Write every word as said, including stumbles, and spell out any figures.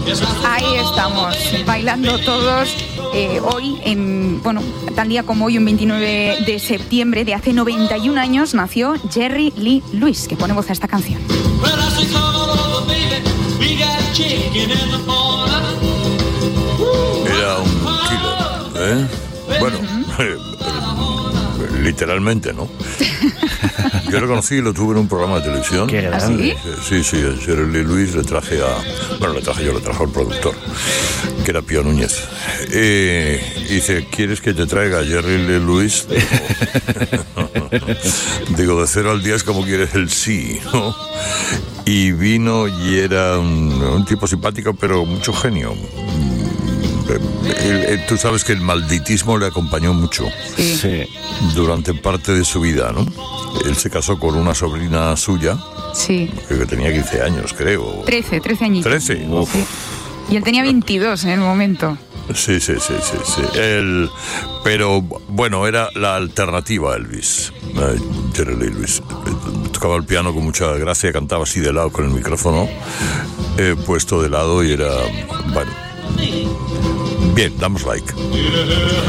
Ahí estamos, bailando todos. Eh, hoy, en bueno, tal día como hoy, un veintinueve de septiembre de hace noventa y un años, nació Jerry Lee Lewis, que pone voz a esta canción. Era un killer, ¿eh? Bueno, literalmente, ¿no? Yo lo conocí y lo tuve en un programa de televisión. ¿Qué grande? Sí, sí, a Jerry Lee Lewis le traje a... Bueno, le traje yo, le traje al productor, que era Pío Núñez. Eh, y dice, ¿quieres que te traiga a Jerry Lee Lewis? Digo, de cero al diez, como quieres el sí, ¿no? Y vino y era un, un tipo simpático, pero mucho genio. El, el, tú sabes que el malditismo le acompañó mucho Sí. durante parte de su vida, ¿no? Él se casó con una sobrina suya, Sí. que tenía quince años, creo. trece, trece añitos. trece. Uf. Sí. Y él tenía veintidós en el momento. Sí, sí, sí, sí, sí. Él, pero bueno, era la alternativa a Elvis, eh, Jerry Lee Lewis. Tocaba el piano con mucha gracia, cantaba así de lado con el micrófono eh, puesto de lado y era, bueno. Bien, damos like.